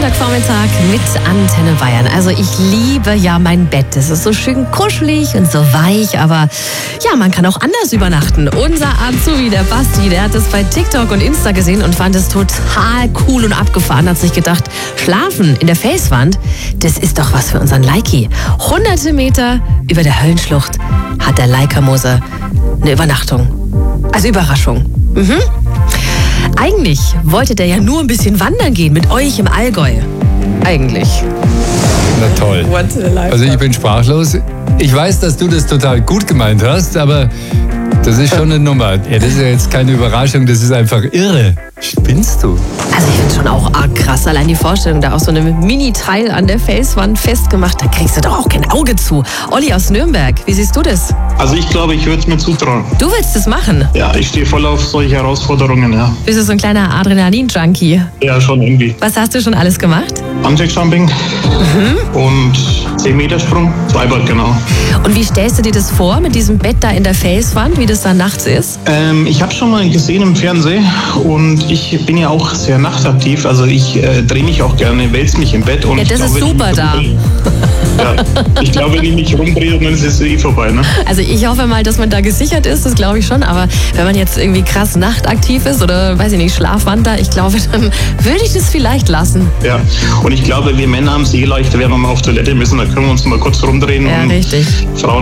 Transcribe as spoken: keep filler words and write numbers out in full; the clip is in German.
Montagvormittag mit Antenne Bayern. Also ich liebe ja mein Bett. Es ist so schön kuschelig und so weich, aber ja, man kann auch anders übernachten. Unser Azubi, der Basti, der hat es bei TikTok und Insta gesehen und fand es total cool und abgefahren. Hat sich gedacht, schlafen in der Felswand, das ist doch was für unseren Leiki. Hunderte Meter über der Höllenschlucht hat der Leica-Mose eine Übernachtung. Also Überraschung. Mhm. Eigentlich wollte der ja nur ein bisschen wandern gehen mit euch im Allgäu. Eigentlich. Na toll. Also ich bin sprachlos. Ich weiß, dass du das total gut gemeint hast, aber das ist schon eine Nummer. Ja, das ist ja jetzt keine Überraschung, das ist einfach irre. Spinnst du? Also ich finde schon auch arg krass. Allein die Vorstellung, da auch so einem Mini-Teil an der Felswand festgemacht, da kriegst du doch auch kein Auge zu. Olli aus Nürnberg, wie siehst du das? Also ich glaube, ich würde es mir zutrauen. Du willst es machen? Ja, ich stehe voll auf solche Herausforderungen, ja. Bist du so ein kleiner Adrenalin-Junkie? Ja, schon irgendwie. Was hast du schon alles gemacht? Bungee-Jumping Mhm. und zehn Meter Sprung, Zweibad, genau. Und wie stellst du dir das vor mit diesem Bett da in der Felswand, wie das da nachts ist? Ähm, ich habe schon mal gesehen im Fernsehen und ich bin ja auch sehr nachtaktiv. Also ich äh, drehe mich auch gerne, wälze mich im Bett. Und Ja, ich das ist glaube, super wenn ich da. rumdrehe- Ja, ich glaube, wenn ich mich rumdrehe, dann ist es eh vorbei, ne? Also ich hoffe mal, dass man da gesichert ist, das glaube ich schon. Aber wenn man jetzt irgendwie krass nachtaktiv ist oder, weiß ich nicht, Schlafwander, ich glaube, dann würde ich das vielleicht lassen. Ja, und ich glaube, wir Männer haben es eh leichter, wenn wir mal auf Toilette müssen, dann können wir uns mal kurz rumdrehen. Ja, und richtig. Frauen